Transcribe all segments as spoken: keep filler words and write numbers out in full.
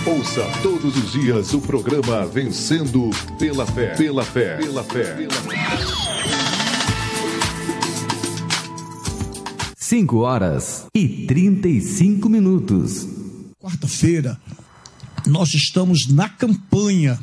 Ouça todos os dias o programa Vencendo pela Fé. Pela Fé. Pela Fé. cinco horas e trinta e cinco minutos. Quarta-feira, nós estamos na campanha.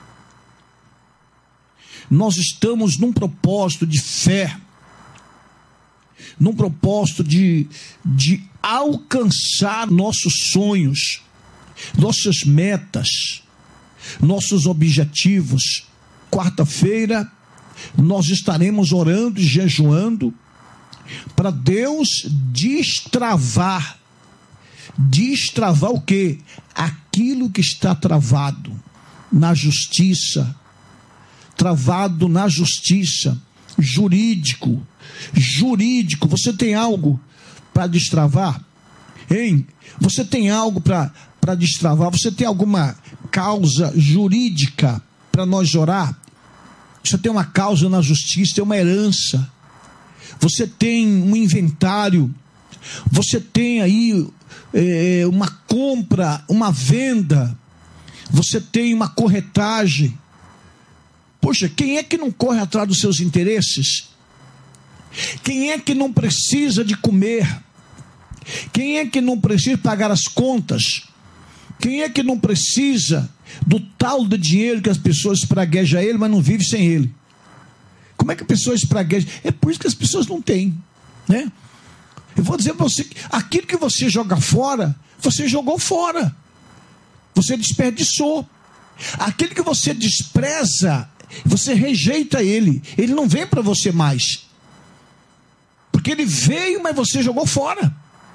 Nós estamos num propósito de fé, num propósito de, de alcançar nossos sonhos, nossas metas, nossos objetivos. Quarta-feira, nós estaremos orando e jejuando para Deus destravar. Destravar o quê? Aquilo que está travado na justiça, travado na justiça, jurídico, jurídico. Você tem algo para destravar? Hein? Você tem algo para para destravar? Você tem alguma causa jurídica para nós orar? Você tem uma causa na justiça, tem uma herança. Você tem um inventário. Você tem aí é, uma compra, uma venda. Você tem uma corretagem. Poxa, quem é que não corre atrás dos seus interesses? Quem é que não precisa de comer? Quem é que não precisa pagar as contas? Quem é que não precisa do tal de dinheiro que as pessoas espraguejam ele, mas não vive sem ele? Como é que a pessoa espragueja? É por isso que as pessoas não têm, né? Eu vou dizer para você, aquilo que você joga fora, você jogou fora. Você desperdiçou. Aquilo que você despreza, você rejeita ele. Ele não vem para você mais. Porque ele veio, mas você jogou fora.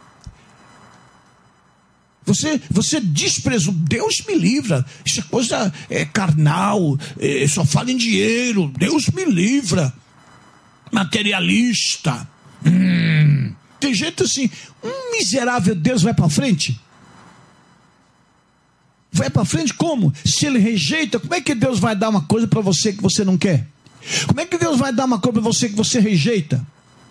Você, você desprezou. Deus me livra. Isso é coisa é, carnal. É, só fala em dinheiro. Deus me livra. Materialista. Hum, tem gente assim. Um miserável Deus vai para frente? Vai para frente como? Se ele rejeita, como é que Deus vai dar uma coisa para você que você não quer? Como é que Deus vai dar uma coisa para você que você rejeita?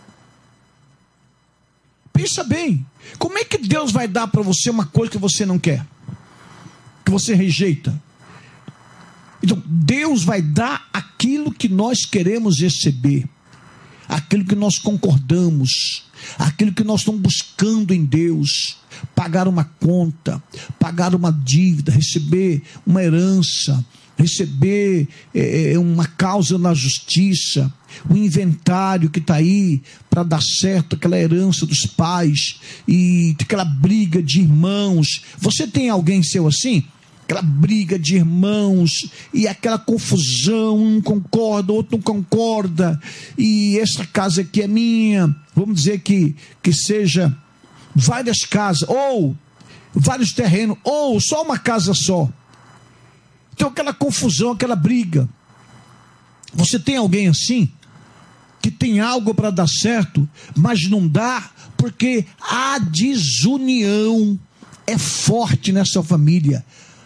Pensa bem. Como é que Deus vai dar para você uma coisa que você não quer? Que você rejeita? Então, Deus vai dar aquilo que nós queremos receber. Aquilo que nós concordamos. Aquilo que nós estamos buscando em Deus. Pagar uma conta. Pagar uma dívida. Receber uma herança. Receber é, uma causa na justiça, o inventário que está aí para dar certo, aquela herança dos pais, e aquela briga de irmãos. Você tem alguém seu assim? Aquela briga de irmãos, e aquela confusão, um concorda, outro não concorda, e essa casa aqui é minha, vamos dizer que, que seja várias casas, ou vários terrenos, ou só uma casa só. Então aquela confusão, aquela briga. Você tem alguém assim? Que tem algo para dar certo, mas não dá, porque a desunião é forte nessa família.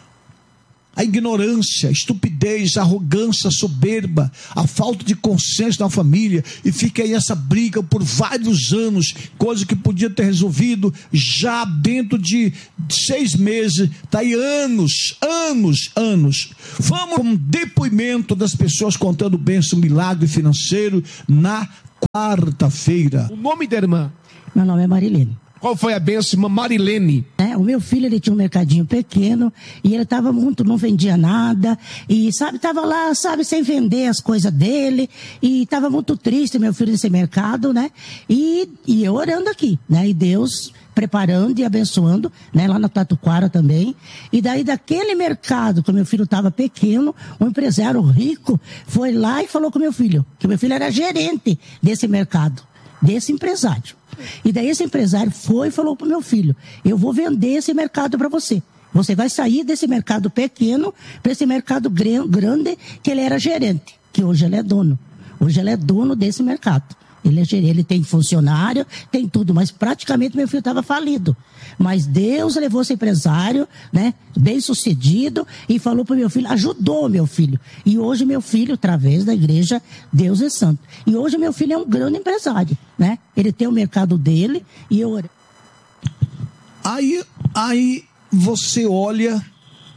A ignorância, a estupidez, a arrogância, a soberba, a falta de consenso na família, e fica aí essa briga por vários anos, coisa que podia ter resolvido já dentro de seis meses, está aí anos, anos, anos. Vamos com um depoimento das pessoas contando bênção, milagre financeiro na quarta-feira. O nome da irmã? Meu nome é Marilene. Qual foi a bênção, irmã Marilene? É, o meu filho, ele tinha um mercadinho pequeno e ele estava muito, não vendia nada e, sabe, estava lá, sabe, sem vender as coisas dele e estava muito triste, meu filho, nesse mercado, né? E, e eu orando aqui, né? E Deus preparando e abençoando, né? Lá na Tatuquara também. E daí, daquele mercado que o meu filho estava pequeno, um empresário rico foi lá e falou com o meu filho, que o meu filho era gerente desse mercado, desse empresário. E daí esse empresário foi e falou para o meu filho, eu vou vender esse mercado para você. Você vai sair desse mercado pequeno para esse mercado grande, que ele era gerente, que hoje ele é dono. Hoje ele é dono desse mercado. Ele, é gerente, ele tem funcionário, tem tudo, mas praticamente meu filho estava falido. Mas Deus levou esse empresário, né, bem sucedido, e falou para o meu filho, ajudou meu filho. E hoje meu filho, através da igreja, Deus é santo. E hoje meu filho é um grande empresário, né? Ele tem o mercado dele e eu... Aí, aí você olha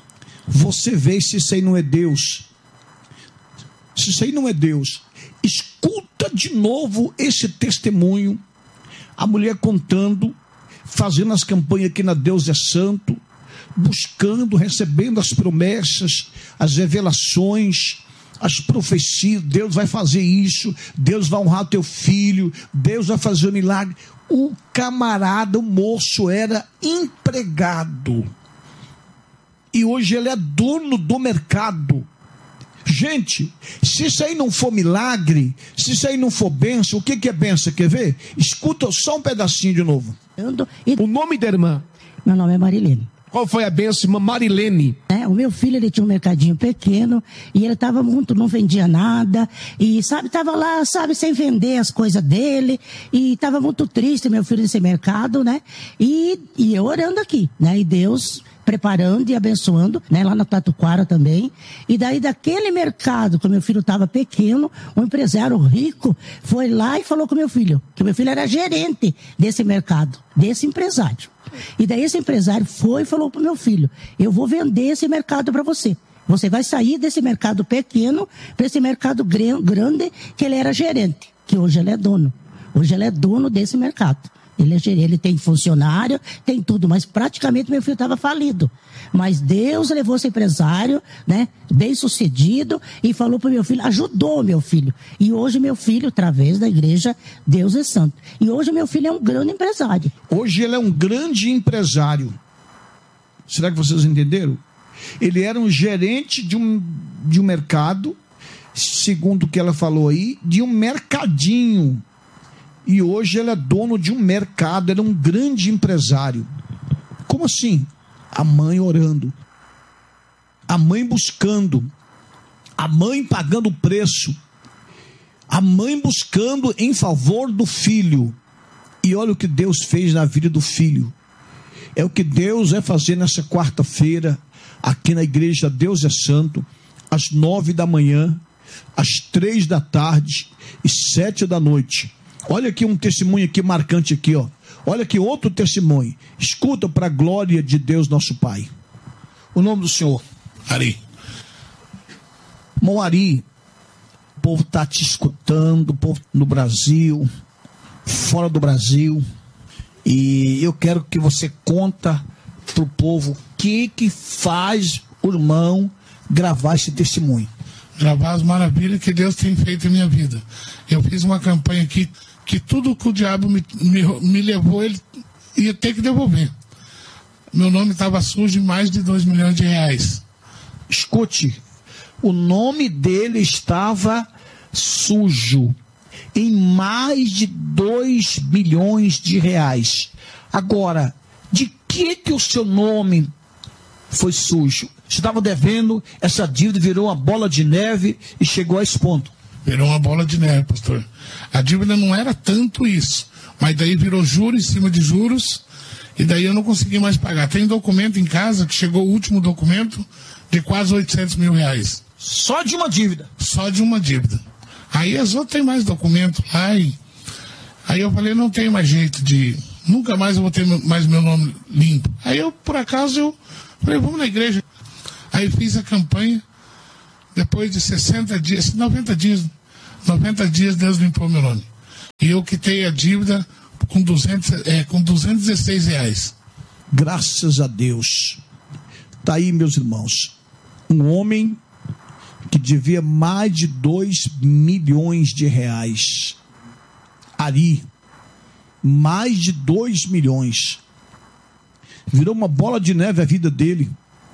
você vê se isso aí não é Deus. Se isso aí não é Deus, escuta de novo esse testemunho. A mulher contando, fazendo as campanhas aqui na Deus é Santo, buscando, recebendo as promessas, as revelações, as profecias. Deus vai fazer isso, Deus vai honrar teu filho, Deus vai fazer um milagre. O camarada, o moço, era empregado e hoje ele é dono do mercado. Gente, se isso aí não for milagre, se isso aí não for bênção, o que que é bênção? Quer ver? Escuta só um pedacinho de novo. O nome da irmã? Meu nome é Marilene. Qual foi a bênção, irmã Marilene? É, o meu filho, ele tinha um mercadinho pequeno e ele estava muito, não vendia nada e, sabe, estava lá, sabe, sem vender as coisas dele e estava muito triste, meu filho, nesse mercado, né? E, e eu orando aqui, né? E Deus preparando e abençoando, né? Lá na Tatuquara também. E daí, daquele mercado que o meu filho estava pequeno, um empresário rico foi lá e falou com o meu filho, que o meu filho era gerente desse mercado, desse empresário. E daí esse empresário foi e falou pro meu filho, eu vou vender esse mercado para você. Você vai sair desse mercado pequeno para esse mercado grande que ele era gerente, que hoje ele é dono. Hoje ele é dono desse mercado. Ele é gerente, ele tem funcionário, tem tudo, mas praticamente meu filho estava falido. Mas Deus levou esse empresário, né, bem sucedido, e falou para o meu filho, ajudou meu filho. E hoje meu filho, através da igreja, Deus é Santo. E hoje meu filho é um grande empresário. Hoje ele é um grande empresário. Será que vocês entenderam? Ele era um gerente de um, de um mercado, segundo o que ela falou aí, de um mercadinho. E hoje ele é dono de um mercado, ele é um grande empresário. Como assim? A mãe orando, a mãe buscando, a mãe pagando o preço, a mãe buscando em favor do filho. E olha o que Deus fez na vida do filho. É o que Deus vai fazer nessa quarta-feira, aqui na igreja Deus é Santo, às nove da manhã, às três da tarde e sete da noite. Olha aqui um testemunho aqui marcante aqui, ó. Olha aqui outro testemunho. Escuta para a glória de Deus nosso Pai. O nome do senhor? Ari. Irmão Ari, o povo está te escutando, o povo no Brasil, fora do Brasil. E eu quero que você conta para o povo o que que faz o irmão gravar esse testemunho. Gravar as maravilhas que Deus tem feito em minha vida. Eu fiz uma campanha aqui que tudo que o diabo me, me, me levou, ele ia ter que devolver. Meu nome estava sujo em mais de dois milhões de reais. Escute, o nome dele estava sujo em mais de dois milhões de reais. Agora, de que que o seu nome foi sujo? Você estava devendo, essa dívida virou uma bola de neve e chegou a esse ponto. Virou uma bola de neve, pastor. A dívida não era tanto isso, mas daí virou juros em cima de juros, e daí eu não consegui mais pagar. Tem documento em casa, que chegou o último documento, de quase oitocentos mil reais. Só de uma dívida? Só de uma dívida. Aí as outras têm mais documento lá, e... aí eu falei, não tem mais jeito de... Nunca mais eu vou ter mais meu nome limpo. Aí eu, por acaso, eu falei, vamos na igreja. Aí fiz a campanha, depois de sessenta dias, noventa dias, noventa dias Deus limpou meu nome. E eu quitei a dívida com, duzentos, é, com duzentos e dezesseis reais. Graças a Deus. Está aí, meus irmãos, um homem que devia mais de dois milhões de reais. Ari, mais de dois milhões. Virou uma bola de neve a vida dele.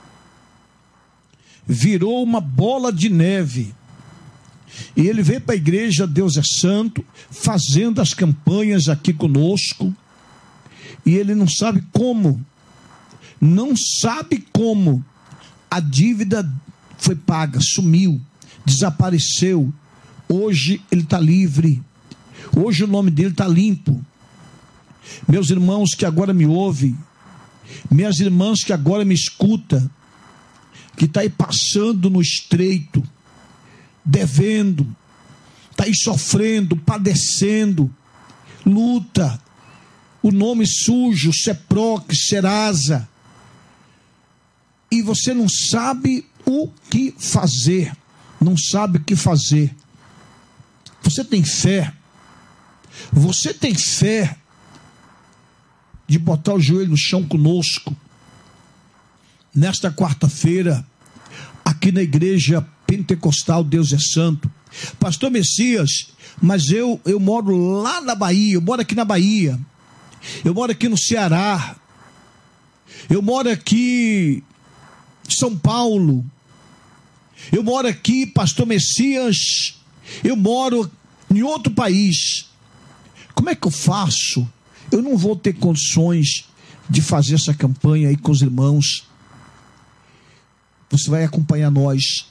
Virou uma bola de neve. E ele veio para a igreja Deus é Santo, fazendo as campanhas aqui conosco. E ele não sabe como, não sabe como a dívida foi paga, sumiu, desapareceu. Hoje ele está livre. Hoje o nome dele está limpo. Meus irmãos que agora me ouvem, minhas irmãs que agora me escutam, que está aí passando no estreito, devendo, está aí sofrendo, padecendo, luta, o nome sujo, Seproc, Serasa. e você não sabe o que fazer, não sabe o que fazer. Você tem fé, você tem fé de botar o joelho no chão conosco, nesta quarta-feira, aqui na igreja pentecostal Deus é Santo. Pastor Messias, mas eu, eu moro lá na Bahia, eu moro aqui na Bahia, eu moro aqui no Ceará, eu moro aqui em São Paulo, eu moro aqui, Pastor Messias, eu moro em outro país. Como é que eu faço? Eu não vou ter condições de fazer essa campanha aí com os irmãos. Você vai acompanhar nós.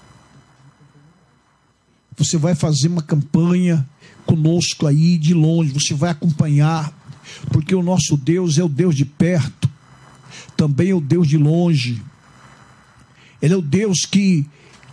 Você vai fazer uma campanha conosco aí de longe. Você vai acompanhar, porque o nosso Deus é o Deus de perto, também é o Deus de longe. Ele é o Deus que,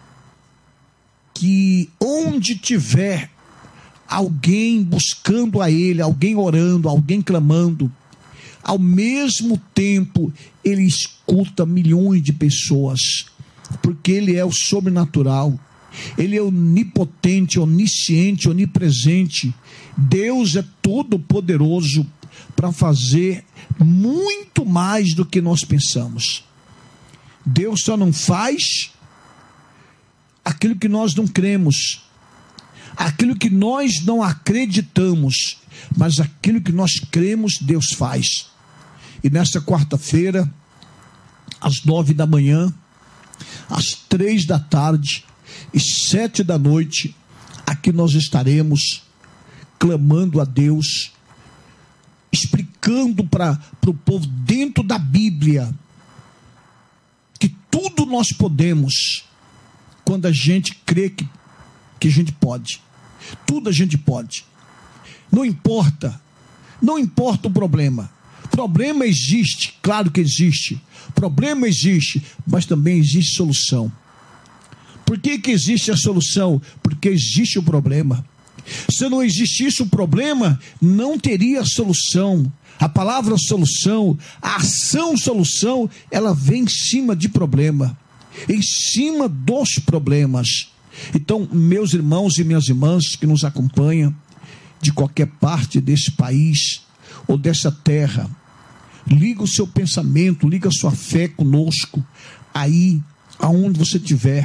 que onde tiver alguém buscando a Ele, alguém orando, alguém clamando, ao mesmo tempo Ele escuta milhões de pessoas, porque Ele é o sobrenatural, Ele é onipotente, onisciente, onipresente. Deus é todo poderoso para fazer muito mais do que nós pensamos. Deus só não faz aquilo que nós não cremos, aquilo que nós não acreditamos, mas aquilo que nós cremos, Deus faz. E nesta quarta-feira, às nove da manhã, às três da tarde e sete da noite, aqui nós estaremos clamando a Deus, explicando para o povo dentro da Bíblia que tudo nós podemos quando a gente crê que, que a gente pode. Tudo a gente pode. Não importa, não importa o problema. Problema existe, claro que existe. Problema existe, mas também existe solução. Por que que existe a solução? Porque existe o problema. Se não existisse o problema, não teria solução. A palavra solução, a ação solução, ela vem em cima de problema, em cima dos problemas. Então, meus irmãos e minhas irmãs que nos acompanham de qualquer parte desse país ou dessa terra, liga o seu pensamento, liga a sua fé conosco, aí aonde você estiver,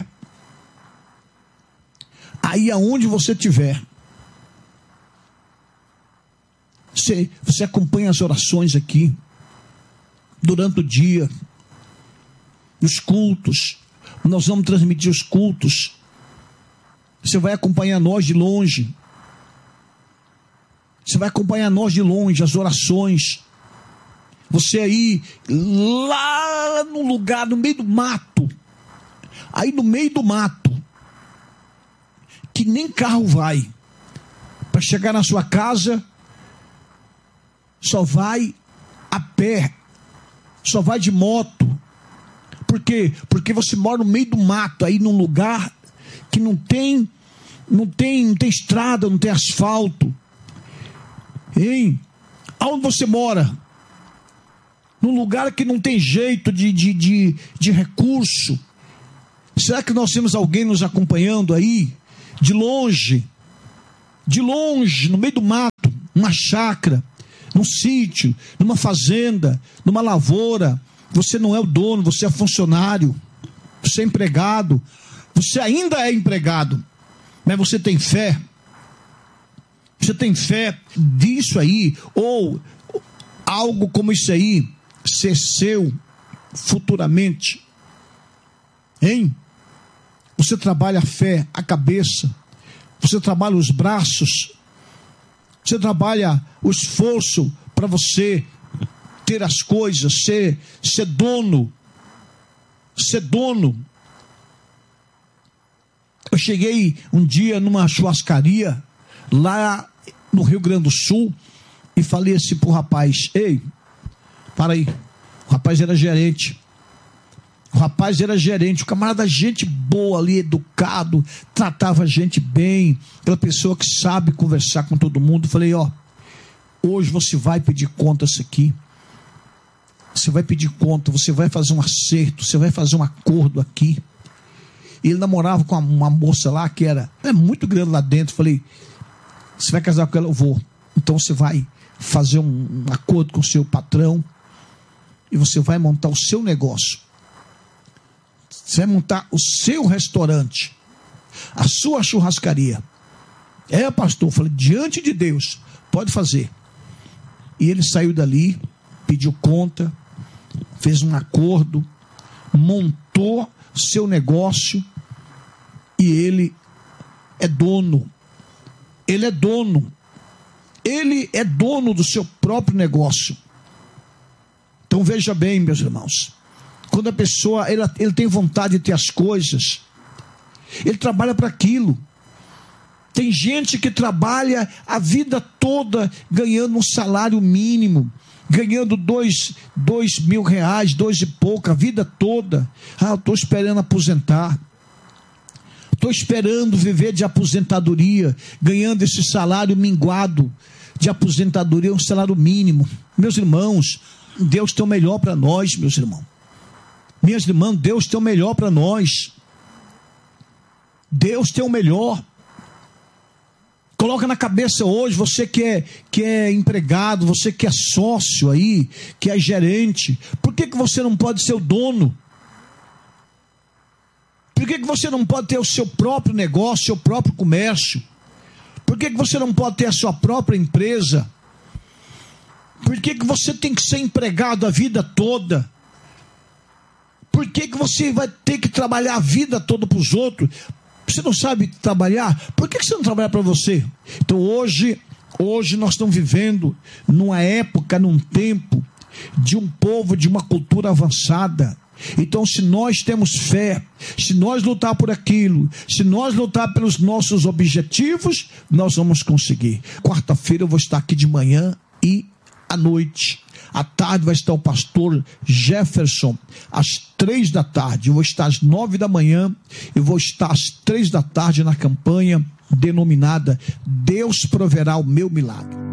aí aonde você estiver. Você, você acompanha as orações aqui, durante o dia, nos cultos, nós vamos transmitir os cultos, você vai acompanhar nós de longe, você vai acompanhar nós de longe, as orações, você aí, lá no lugar, no meio do mato, aí no meio do mato, que nem carro vai, para chegar na sua casa, só vai a pé, só vai de moto. Por quê? Porque você mora no meio do mato, aí num lugar que não tem, não tem, não tem estrada, não tem asfalto. Hein? Aonde você mora? Num lugar que não tem jeito de, de, de, de recurso. Será que nós temos alguém nos acompanhando aí? De longe, de longe, no meio do mato, uma chácara, num sítio, numa fazenda, numa lavoura. Você não é o dono, você é funcionário, você é empregado, você ainda é empregado, mas você tem fé, você tem fé disso aí, ou algo como isso aí, ser seu futuramente, hein? Você trabalha a fé, a cabeça, você trabalha os braços, você trabalha o esforço para você ter as coisas, ser, ser dono, ser dono. Eu cheguei um dia numa churrascaria, lá no Rio Grande do Sul, e falei assim pro rapaz: ei, para aí. O rapaz era gerente. O rapaz era gerente, o camarada, gente boa ali, educado, tratava a gente bem, aquela pessoa que sabe conversar com todo mundo. Falei: ó, hoje você vai pedir conta isso aqui. você vai pedir conta, você vai fazer um acerto, você vai fazer um acordo aqui. E ele namorava com uma, uma moça lá que era é muito grande lá dentro. Falei, você vai casar com ela? Eu vou. Então você vai fazer um, um acordo com o seu patrão e você vai montar o seu negócio. Você vai montar o seu restaurante, a sua churrascaria. É, pastor, eu falei, diante de Deus, pode fazer. E ele saiu dali, pediu conta, fez um acordo, montou seu negócio e ele é dono. Ele é dono. Ele é dono do seu próprio negócio. Então veja bem, meus irmãos, quando a pessoa ele, ele tem vontade de ter as coisas, ele trabalha para aquilo. Tem gente que trabalha a vida toda ganhando um salário mínimo, ganhando dois, dois mil reais, dois e pouco, a vida toda. Ah, eu estou esperando aposentar. Estou esperando viver de aposentadoria, ganhando esse salário minguado de aposentadoria, um salário mínimo. Meus irmãos, Deus tem o melhor para nós, meus irmãos. Minhas irmãs, Deus tem o melhor para nós. Deus tem o melhor. Coloca na cabeça hoje, você que é, que é empregado, você que é sócio aí, que é gerente, por que, que você não pode ser o dono? Por que, que você não pode ter o seu próprio negócio, seu próprio comércio? Por que, que você não pode ter a sua própria empresa? Por que, que você tem que ser empregado a vida toda? Por que, que você vai ter que trabalhar a vida toda para os outros? Você não sabe trabalhar? Por que você não trabalha para você? Então hoje, hoje nós estamos vivendo numa época, num tempo de um povo, de uma cultura avançada. Então se nós temos fé, se nós lutar por aquilo, se nós lutar pelos nossos objetivos, nós vamos conseguir. Quarta-feira eu vou estar aqui de manhã e à noite. À tarde vai estar o pastor Jefferson, às três da tarde. Eu vou estar às nove da manhã. Eu vou estar às três da tarde na campanha denominada Deus Proverá o Meu Milagre.